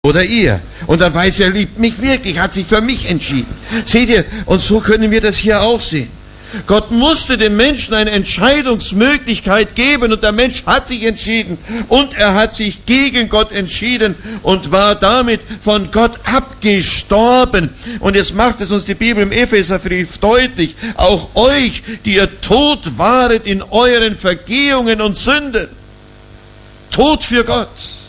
oder ihr. Und dann weiß er, liebt mich wirklich, hat sich für mich entschieden. Seht ihr, und so können wir das hier auch sehen. Gott musste dem Menschen eine Entscheidungsmöglichkeit geben und der Mensch hat sich entschieden und er hat sich gegen Gott entschieden und war damit von Gott abgestorben. Und jetzt macht es uns die Bibel im Epheserbrief deutlich, auch euch, die ihr tot waret in euren Vergehungen und Sünden. Tot für Gott.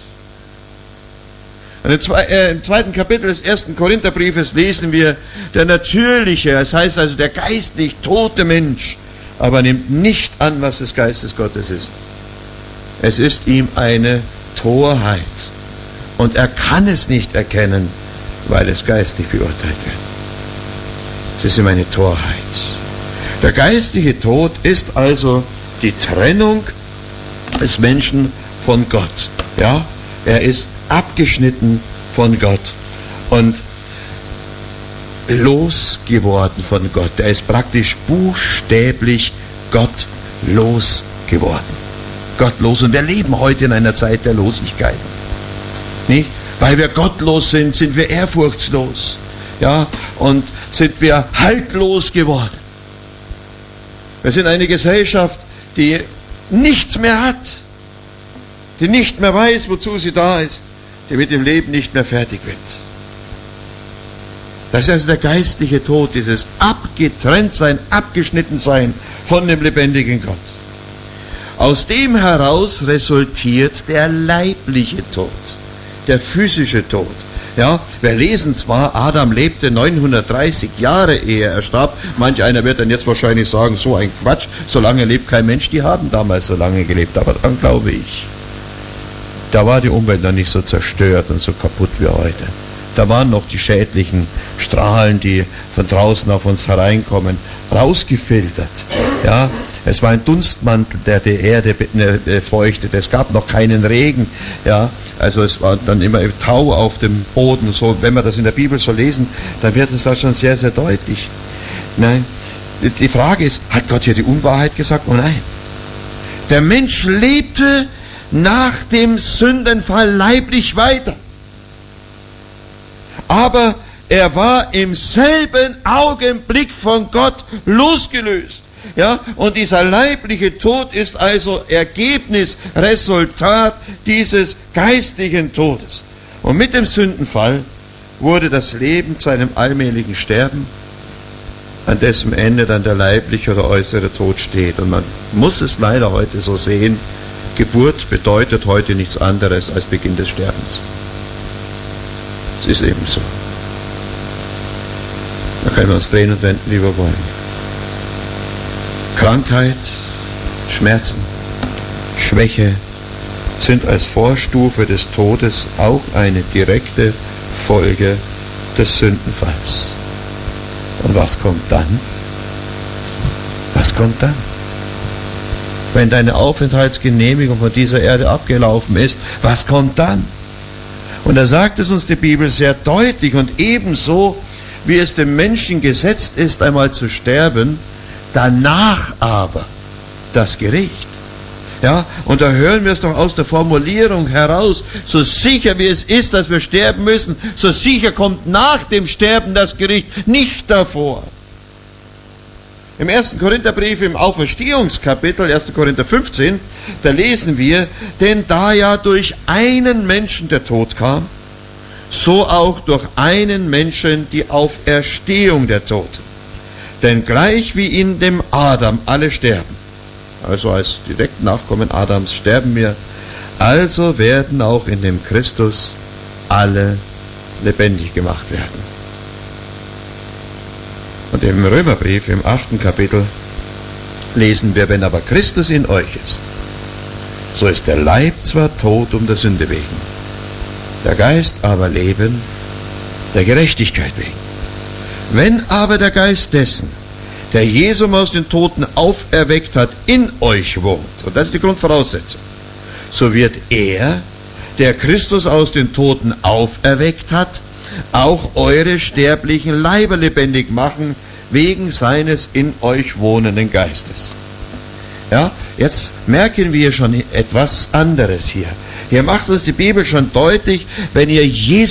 Und im zweiten Kapitel des 1. Korintherbriefes lesen wir, der natürliche, das heißt also der geistlich tote Mensch, aber nimmt nicht an, was des Geistes Gottes ist. Es ist ihm eine Torheit. Und er kann es nicht erkennen, weil es geistig beurteilt wird. Es ist ihm eine Torheit. Der geistliche Tod ist also die Trennung des Menschen von Gott. Ja, er ist abgeschnitten von Gott und losgeworden von Gott. Er ist praktisch buchstäblich gottlos geworden. Gottlos. Und wir leben heute in einer Zeit der Losigkeit. Nicht? Weil wir gottlos sind, sind wir ehrfurchtslos. Ja? Und sind wir haltlos geworden. Wir sind eine Gesellschaft, die nichts mehr hat, die nicht mehr weiß, wozu sie da ist, die mit dem Leben nicht mehr fertig wird. Das ist also der geistliche Tod, dieses Abgetrenntsein, Abgeschnittensein von dem lebendigen Gott. Aus dem heraus resultiert der leibliche Tod, der physische Tod. Ja, wir lesen zwar, Adam lebte 930 Jahre, ehe er starb. Manch einer wird dann jetzt wahrscheinlich sagen, so ein Quatsch, so lange lebt kein Mensch, die haben damals so lange gelebt, aber dann glaube ich. Da war die Umwelt noch nicht so zerstört und so kaputt wie heute. Da waren noch die schädlichen Strahlen, die von draußen auf uns hereinkommen, rausgefiltert. Ja, es war ein Dunstmantel, der die Erde feuchtet. Es gab noch keinen Regen. Ja, also es war dann immer Tau auf dem Boden. So, wenn wir das in der Bibel so lesen, dann wird es da schon sehr, sehr deutlich. Nein, die Frage ist, hat Gott hier die Unwahrheit gesagt? Oh nein. Der Mensch lebte nach dem Sündenfall leiblich weiter. Aber er war im selben Augenblick von Gott losgelöst. Ja, und dieser leibliche Tod ist also Ergebnis, Resultat dieses geistlichen Todes. Und mit dem Sündenfall wurde das Leben zu einem allmählichen Sterben, an dessen Ende dann der leibliche oder äußere Tod steht. Und man muss es leider heute so sehen, Geburt bedeutet heute nichts anderes als Beginn des Sterbens. Es ist eben so. Da können wir uns drehen und wenden, wie wir wollen. Krankheit, Schmerzen, Schwäche sind als Vorstufe des Todes auch eine direkte Folge des Sündenfalls. Und was kommt dann? Was kommt dann? Wenn deine Aufenthaltsgenehmigung von dieser Erde abgelaufen ist, was kommt dann? Und da sagt es uns die Bibel sehr deutlich, und ebenso wie es dem Menschen gesetzt ist, einmal zu sterben, danach aber das Gericht. Ja, und da hören wir es doch aus der Formulierung heraus, so sicher wie es ist, dass wir sterben müssen, so sicher kommt nach dem Sterben das Gericht, nicht davor. Im 1. Korintherbrief, im Auferstehungskapitel, 1. Korinther 15, da lesen wir, denn da ja durch einen Menschen der Tod kam, so auch durch einen Menschen die Auferstehung der Toten. Denn gleich wie in dem Adam alle sterben, also als direkten Nachkommen Adams sterben wir, also werden auch in dem Christus alle lebendig gemacht werden. Und im Römerbrief, im 8. Kapitel, lesen wir, wenn aber Christus in euch ist, so ist der Leib zwar tot um der Sünde wegen, der Geist aber Leben der Gerechtigkeit wegen. Wenn aber der Geist dessen, der Jesum aus den Toten auferweckt hat, in euch wohnt, und das ist die Grundvoraussetzung, so wird er, der Christus aus den Toten auferweckt hat, auch eure sterblichen Leiber lebendig machen, wegen seines in euch wohnenden Geistes. Ja, jetzt merken wir schon etwas anderes hier. Hier macht uns die Bibel schon deutlich, wenn ihr Jesus